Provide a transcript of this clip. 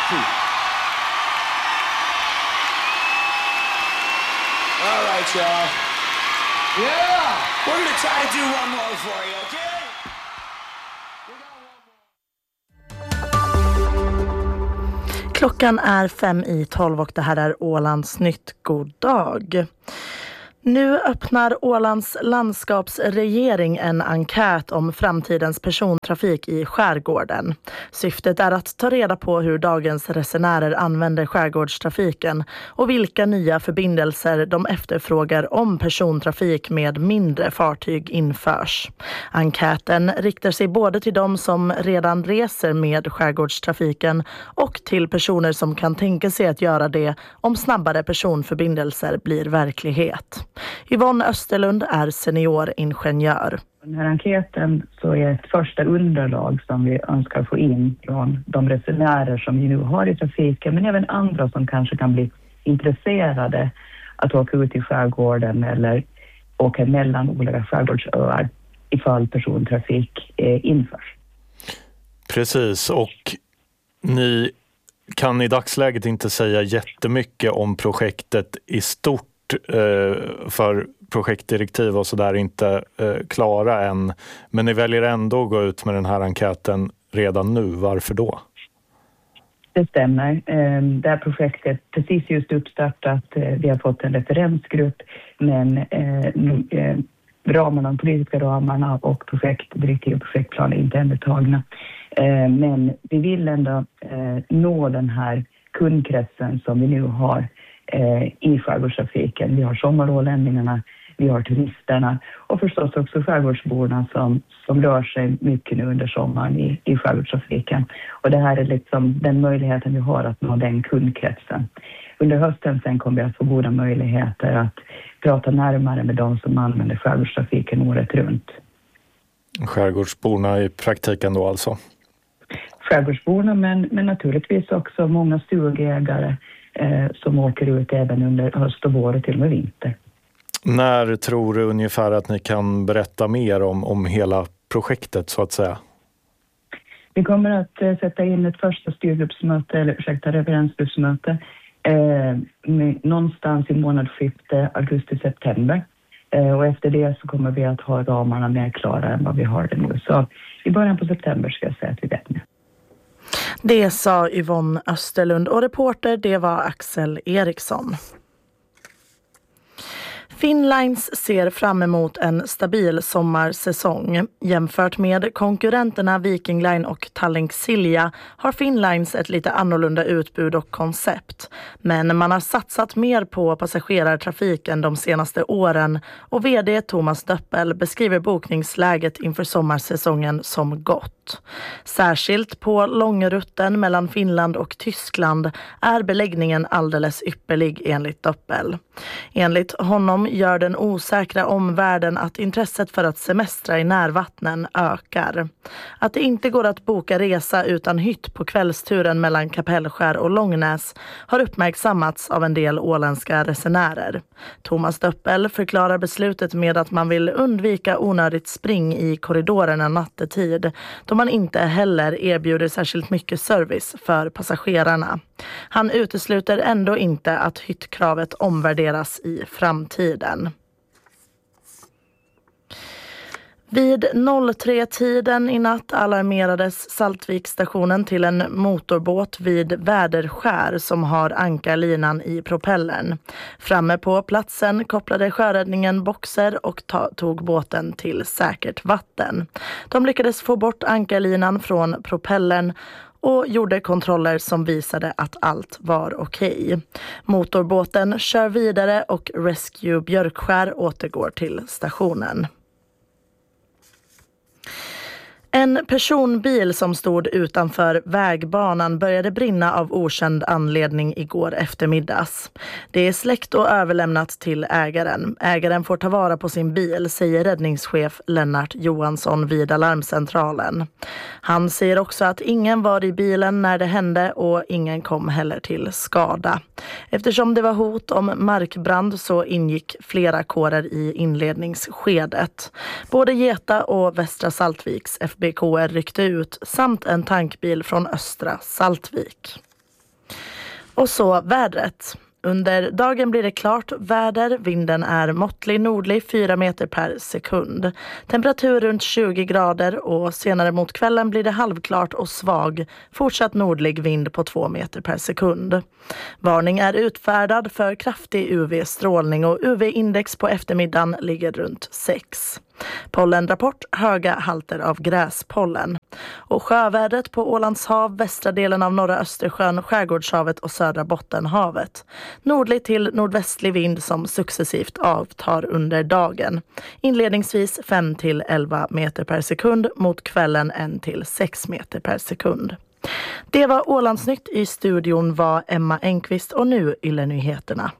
All right, y'all. Yeah! We're gonna try to do one more for you, okay? Klockan är 5:12 och det här är Ålands Nytt. God dag. Nu öppnar Ålands landskapsregering en enkät om framtidens persontrafik i skärgården. Syftet är att ta reda på hur dagens resenärer använder skärgårdstrafiken och vilka nya förbindelser de efterfrågar om persontrafik med mindre fartyg införs. Enkäten riktar sig både till de som redan reser med skärgårdstrafiken och till personer som kan tänka sig att göra det om snabbare personförbindelser blir verklighet. Yvonne Österlund är senioringenjör. Den här enkäten så är ett första underlag som vi önskar få in från de resenärer som vi nu har i trafiken, men även andra som kanske kan bli intresserade att åka ut i skärgården eller åka mellan olika skärgårdsöar ifall persontrafik införs. Precis, och ni kan i dagsläget inte säga jättemycket om projektet i stort, för projektdirektiv och sådär inte klara än. Men ni väljer ändå att gå ut med den här enkäten redan nu. Varför då? Det stämmer. Det här projektet precis just uppstartat. Vi har fått en referensgrupp, men de politiska ramarna och projektdirektiv och projektplan är inte ännu tagna. Men vi vill ändå nå den här kundkretsen som vi nu har i skärgårdstrafiken. Vi har sommarålänningarna, vi har turisterna och förstås också skärgårdsborna som rör sig mycket nu under sommaren i skärgårdstrafiken. Och det här är liksom den möjligheten vi har att nå den kundkretsen. Under hösten sen kommer vi att få goda möjligheter att prata närmare med de som använder skärgårdstrafiken året runt. Skärgårdsborna i praktiken då alltså? Skärgårdsborna men naturligtvis också många stugägare som åker ut även under höst och vår och till och med vinter. När tror du ungefär att ni kan berätta mer om hela projektet så att säga? Vi kommer att sätta in ett första referensgruppsmöte någonstans i månadsskiftet augusti-september. Och efter det så kommer vi att ha ramarna mer klara än vad vi har det nu. Så i början på september ska jag säga att vi vet nu. Det sa Yvonne Österlund och reporter det var Axel Eriksson. Finnlines ser fram emot en stabil sommarsäsong. Jämfört med konkurrenterna Viking Line och Tallink Silja har Finnlines ett lite annorlunda utbud och koncept. Men man har satsat mer på passagerartrafiken de senaste åren och vd Thomas Döppel beskriver bokningsläget inför sommarsäsongen som gott. Särskilt på långrutten mellan Finland och Tyskland är beläggningen alldeles ypperlig enligt Döppel. Enligt honom gör den osäkra omvärlden att intresset för att semestra i närvattnen ökar. Att det inte går att boka resa utan hytt på kvällsturen mellan Kapellskär och Långnäs har uppmärksammats av en del åländska resenärer. Thomas Döppel förklarar beslutet med att man vill undvika onödigt spring i korridorerna nattetid, då man inte heller erbjuder särskilt mycket service för passagerarna. Han utesluter ändå inte att hyttkravet omvärderas i framtiden. Vid 03-tiden i natt alarmerades Saltvikstationen till en motorbåt vid Väderskär som har ankarlinan i propellern. Framme på platsen kopplade sjöräddningen boxer och tog båten till säkert vatten. De lyckades få bort ankarlinan från propellern och gjorde kontroller som visade att allt var okej. Motorbåten kör vidare och Rescue Björkskär återgår till stationen. En personbil som stod utanför vägbanan började brinna av okänd anledning igår eftermiddags. Det är släckt och överlämnat till ägaren. Ägaren får ta vara på sin bil, säger räddningschef Lennart Johansson vid alarmcentralen. Han säger också att ingen var i bilen när det hände och ingen kom heller till skada. Eftersom det var hot om markbrand så ingick flera kårer i inledningsskedet. Både Geta och Västra Saltviks FBKR ryckte ut samt en tankbil från Östra Saltvik. Och så vädret. Under dagen blir det klart väder, vinden är måttlig nordlig 4 meter per sekund. Temperatur runt 20 grader och senare mot kvällen blir det halvklart och svag, fortsatt nordlig vind på 2 meter per sekund. Varning är utfärdad för kraftig UV-strålning och UV-index på eftermiddagen ligger runt 6. Pollenrapport, höga halter av gräspollen. Och sjövädret på Ålands hav, västra delen av norra Östersjön, Skärgårdshavet och södra Bottenhavet. Nordlig till nordvästlig vind som successivt avtar under dagen. Inledningsvis 5 till 11 meter per sekund, mot kvällen 1 till 6 meter per sekund. Det var Ålandsnytt. I studion var Emma Engqvist och nu Yle-nyheterna.